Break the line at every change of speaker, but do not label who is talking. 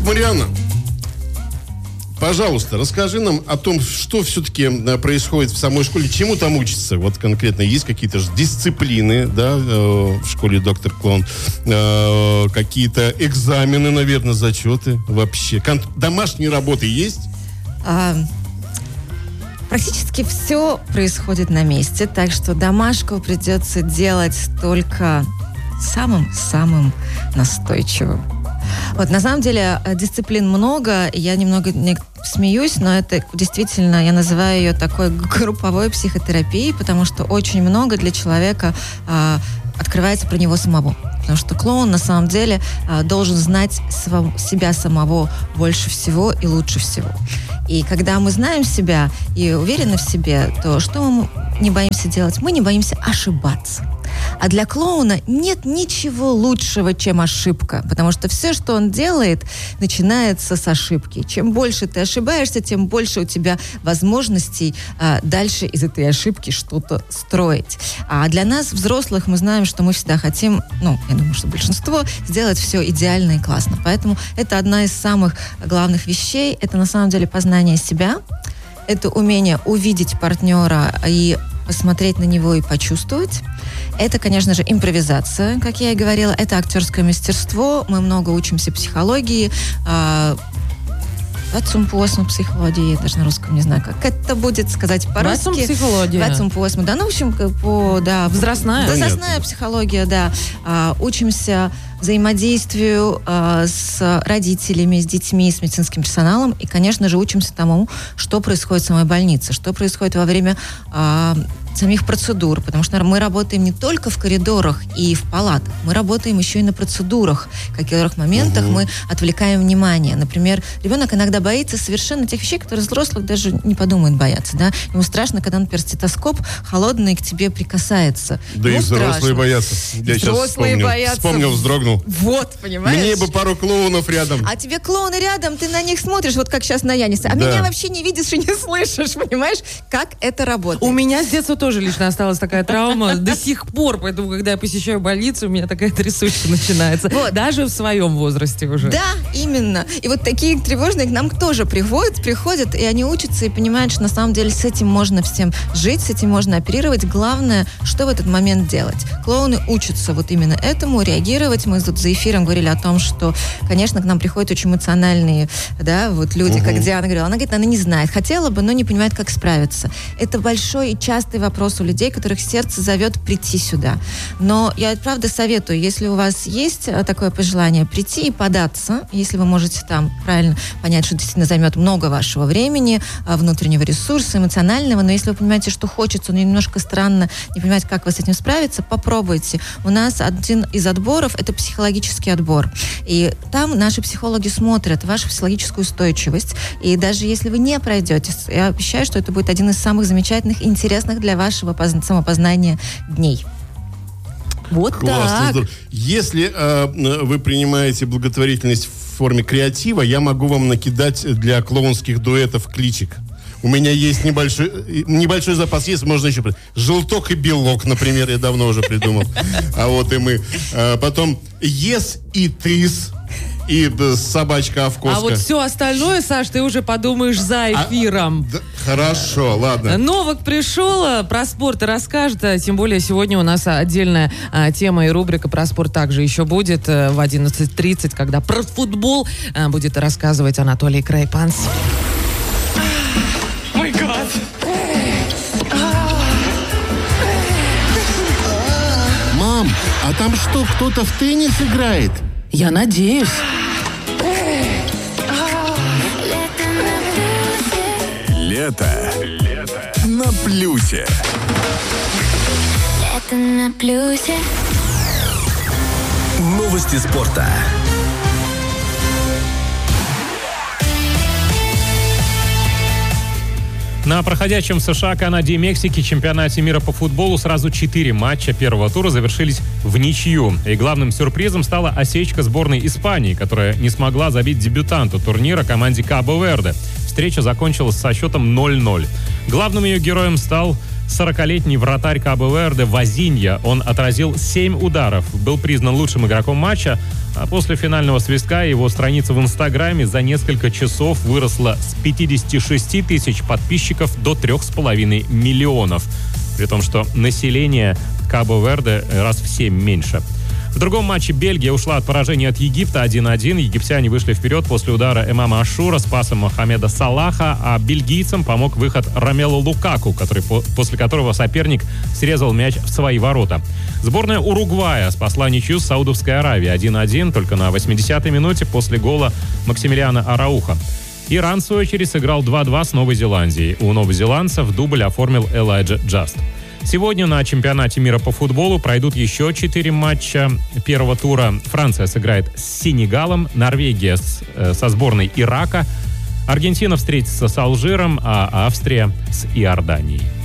Марианна, пожалуйста, расскажи нам о том, что все-таки происходит в самой школе, чему там учатся. Вот конкретно есть какие-то же дисциплины, да, в школе «Доктор Клоун», какие-то экзамены, наверное, зачеты вообще. Домашние работы есть?
Практически все происходит на месте, так что домашку придется делать только самым-самым настойчивым. Вот, на самом деле, дисциплин много, я немного смеюсь, но это действительно, я называю ее такой групповой психотерапией, потому что очень много для человека открывается про него самого. Потому что клоун, на самом деле, должен знать себя самого больше всего и лучше всего. И когда мы знаем себя и уверены в себе, то что мы не боимся делать? Мы не боимся ошибаться. А для клоуна нет ничего лучшего, чем ошибка, потому что все, что он делает, начинается с ошибки. Чем больше ты ошибаешься, тем больше у тебя возможностей дальше из этой ошибки что-то строить. А для нас, взрослых, мы знаем, что мы всегда хотим, я думаю, что большинство, сделать все идеально и классно. Поэтому это одна из самых главных вещей. Это на самом деле познание себя, это умение увидеть партнера и посмотреть на него и почувствовать. Это, конечно же, импровизация, как я и говорила. Это актерское мастерство. Мы много учимся психологии. Вацумпосму психологии. Я даже на русском не знаю, как это будет сказать по-русски.
Вацумпсихология.
Вацумпосму. Да, в общем, возрастная психология, да. Учимся взаимодействию с родителями, с детьми, с медицинским персоналом. И, конечно же, учимся тому, что происходит в самой больнице, что происходит во время самих процедур, потому что мы работаем не только в коридорах и в палатах, мы работаем еще и на процедурах, в каких моментах мы отвлекаем внимание. Например, ребенок иногда боится совершенно тех вещей, которые взрослых даже не подумают бояться, да. Ему страшно, когда, например, стетоскоп холодный к тебе прикасается.
Да и взрослые боятся. Я сейчас вспомнил, вздрогнул.
Вот, понимаешь?
Мне бы пару клоунов рядом.
А тебе клоуны рядом, ты на них смотришь, вот как сейчас на Яниса, а меня вообще не видишь и не слышишь, понимаешь, как это работает.
У меня с детства тоже лично осталась такая травма до сих пор, поэтому, когда я посещаю больницу, у меня такая трясучка начинается. Вот. Даже в своем возрасте уже.
Да, именно. И вот такие тревожные к нам тоже приходят, и они учатся и понимают, что на самом деле с этим можно всем жить, с этим можно оперировать. Главное, что в этот момент делать. Клоуны учатся вот именно этому, реагировать. Мы тут за эфиром говорили о том, что, конечно, к нам приходят очень эмоциональные, да, вот люди, как Диана говорила. Она говорит, она не знает, хотела бы, но не понимает, как справиться. Это большой и частый вопрос у людей, которых сердце зовет прийти сюда. Но я, правда, советую, если у вас есть такое пожелание, прийти и податься, если вы можете там правильно понять, что действительно займет много вашего времени, внутреннего ресурса, эмоционального, но если вы понимаете, что хочется, но немножко странно, не понимаете, как вы с этим справиться, попробуйте. У нас один из отборов — это психологический отбор. И там наши психологи смотрят вашу психологическую устойчивость. И даже если вы не пройдете, я обещаю, что это будет один из самых замечательных и интересных для вашего самопознания дней. Вот
классно,
так.
Здорово. Если вы принимаете благотворительность в форме креатива, я могу вам накидать для клоунских дуэтов кличек. У меня есть небольшой запас, есть, можно еще... Желток и белок, например, я давно уже придумал. А вот и мы. Потом ес и тыс. И собачка-овкоска.
А вот все остальное, Саш, ты уже подумаешь за эфиром.
Хорошо, ладно.
Новак пришел, про спорт расскажет. Тем более сегодня у нас отдельная тема и рубрика про спорт также еще будет в 11:30, когда про футбол будет рассказывать Анатолий Крайпанс.
Мой гад.
Мам, а там что, кто-то в теннис играет?
Я надеюсь.
Лето на плюсе.
Лето на плюсе.
Новости спорта.
На проходящем в США, Канаде и Мексике чемпионате мира по футболу сразу 4 матча первого тура завершились в ничью. И главным сюрпризом стала осечка сборной Испании, которая не смогла забить дебютанту турнира команде Кабо-Верде. Встреча закончилась со счетом 0-0. Главным ее героем стал 40-летний вратарь Кабо-Верде Вазинья. Он отразил 7 ударов, был признан лучшим игроком матча, а после финального свистка его страница в Инстаграме за несколько часов выросла с 56 тысяч подписчиков до 3,5 миллионов. При том, что население Кабо-Верде раз в 7 меньше. В другом матче Бельгия ушла от поражения от Египта 1-1. Египтяне вышли вперед после удара Эмама Ашура с пасом Мохаммеда Салаха, а бельгийцам помог выход Ромелу Лукаку, после которого соперник срезал мяч в свои ворота. Сборная Уругвая спасла ничью с Саудовской Аравией 1-1 только на 80-й минуте после гола Максимилиана Арауха. Иран, в свою очередь, сыграл 2-2 с Новой Зеландией. У новозеландцев дубль оформил Элайджа Джаст. Сегодня на чемпионате мира по футболу пройдут еще 4 матча первого тура. Франция сыграет с Сенегалом, Норвегия со сборной Ирака, Аргентина встретится с Алжиром, а Австрия с Иорданией.